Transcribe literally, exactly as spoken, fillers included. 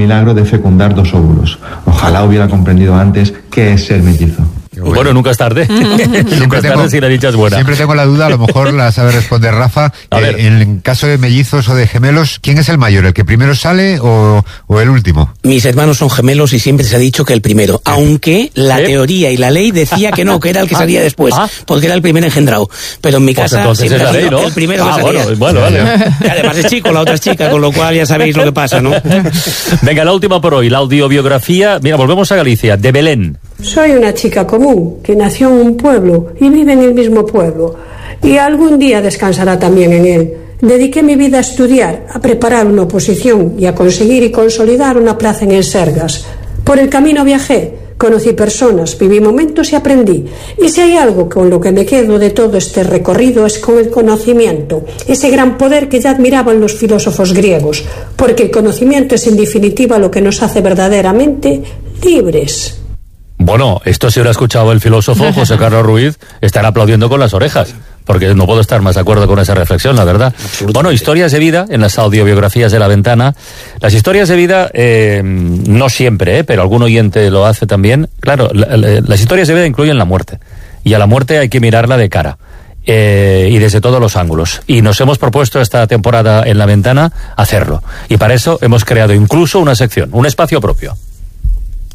milagro de fecundar dos óvulos. Ojalá hubiera comprendido antes qué es ser mellizo. Bueno, bueno, nunca es tarde. Nunca es tarde si la dicha es buena. Siempre tengo la duda, a lo mejor la sabe responder Rafa. Eh, en caso de mellizos o de gemelos, ¿quién es el mayor? ¿El que primero sale o, o el último? Mis hermanos son gemelos y siempre se ha dicho que el primero. Aunque la ¿Eh? teoría y la ley decía que no, que era el que salía después, ah. porque era el primer engendrado. Pero en mi casa pues siempre ha sido, ¿no?, el primero ah, que salía. Bueno, bueno, vale. Y además es chico, la otra es chica, con lo cual ya sabéis lo que pasa, ¿no? Venga, la última por hoy, la audiobiografía. Mira, volvemos a Galicia, de Belén. Soy una chica común que nació en un pueblo y vive en el mismo pueblo y algún día descansará también en él. Dediqué mi vida a estudiar, a preparar una oposición y a conseguir y consolidar una plaza en el Sergas. Por el camino viajé, conocí personas, viví momentos y aprendí. Y si hay algo con lo que me quedo de todo este recorrido es con el conocimiento, ese gran poder que ya admiraban los filósofos griegos, porque el conocimiento es en definitiva lo que nos hace verdaderamente libres. Bueno, esto si hubiera escuchado el filósofo José Carlos Ruiz, estará aplaudiendo con las orejas, porque no puedo estar más de acuerdo con esa reflexión, la verdad. Bueno, historias de vida en las audiobiografías de La Ventana. Las historias de vida, eh, no siempre, eh, pero algún oyente lo hace también. Claro, la, la, las historias de vida incluyen la muerte, y a la muerte hay que mirarla de cara. Eh, y desde todos los ángulos. Y nos hemos propuesto esta temporada en La Ventana hacerlo. Y para eso hemos creado incluso una sección, un espacio propio.